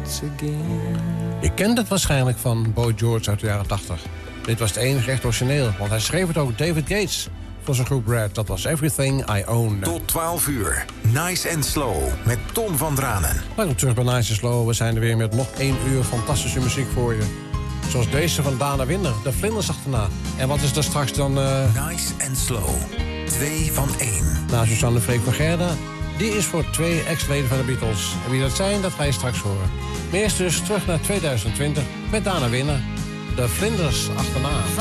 once again. Je kent het waarschijnlijk van Boy George uit de jaren 80. Dit was het enige echt origineel, want hij schreef het ook David Gates voor zijn groep Red. Dat was Everything I Own. Tot 12 uur. Nice and Slow met Tom van Dranen. Welkom terug bij Nice and Slow. We zijn er weer met nog 1 uur fantastische muziek voor je. Zoals deze van Dana Winder, de vlinders achterna. En wat is er straks dan... Nice and Slow. 2 van 1. Na Suzanne Freek van Gerda. Die is voor 2 ex-leden van de Beatles. En wie dat zijn, dat ga je straks horen. Maar eerst dus terug naar 2020 met Dana Winder. De vlinders achterna.